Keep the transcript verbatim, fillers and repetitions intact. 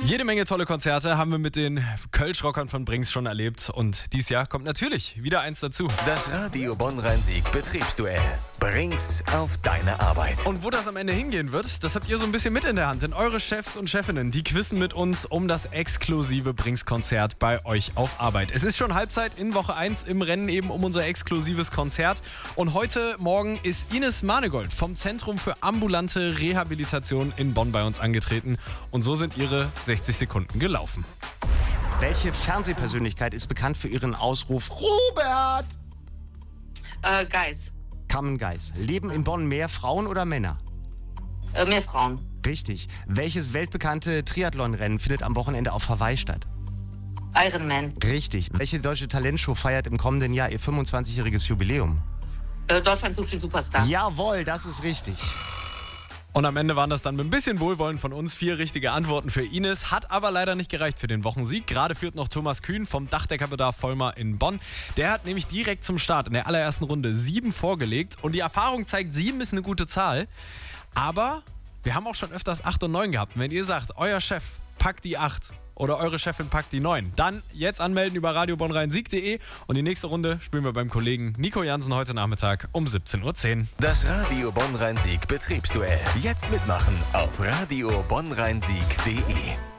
Jede Menge tolle Konzerte haben wir mit den Kölsch-Rockern von Brings schon erlebt. Und dieses Jahr kommt natürlich wieder eins dazu. Das Radio Bonn-Rhein-Sieg Betriebsduell. Brings auf deine Arbeit. Und wo das am Ende hingehen wird, das habt ihr so ein bisschen mit in der Hand. Denn eure Chefs und Chefinnen, die quizzen mit uns um das exklusive Brings-Konzert bei euch auf Arbeit. Es ist schon Halbzeit in Woche eins im Rennen eben um unser exklusives Konzert. Und heute Morgen ist Ines Manegold vom Zentrum für ambulante Rehabilitation in Bonn bei uns angetreten. Und so sind ihre sechzig Sekunden gelaufen. Welche Fernsehpersönlichkeit ist bekannt für ihren Ausruf Robert? Äh, Geis. Carmen Geis. Leben in Bonn mehr Frauen oder Männer? Äh, mehr Frauen. Richtig. Welches weltbekannte Triathlonrennen findet am Wochenende auf Hawaii statt? Ironman. Richtig. Welche deutsche Talentshow feiert im kommenden Jahr ihr fünfundzwanzigjähriges Jubiläum? Äh, Deutschland sucht den Superstar. Jawohl, das ist richtig. Und am Ende waren das dann mit ein bisschen Wohlwollen von uns vier richtige Antworten für Ines. Hat aber leider nicht gereicht für den Wochensieg. Gerade führt noch Thomas Kühn vom Dachdeckerbedarf Vollmar in Bonn. Der hat nämlich direkt zum Start in der allerersten Runde sieben vorgelegt. Und die Erfahrung zeigt, sieben ist eine gute Zahl. Aber wir haben auch schon öfters acht und neun gehabt. Und wenn ihr sagt, euer Chef packt die acht oder eure Chefin packt die neun, dann jetzt anmelden über radio bonn rhein sieg punkt de und die nächste Runde spielen wir beim Kollegen Nico Jansen heute Nachmittag um siebzehn Uhr zehn. Das Radio Bonn-Rhein-Sieg Betriebsduell. Jetzt mitmachen auf radio bonn rhein sieg punkt de.